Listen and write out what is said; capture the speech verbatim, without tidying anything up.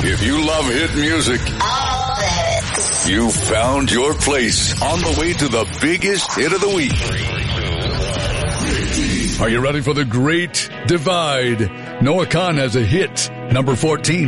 If you love hit music, all the hits, you found your place on the way to the biggest hit of the week. Are you ready for the Great Divide? Noah Khan has a hit, number fourteen.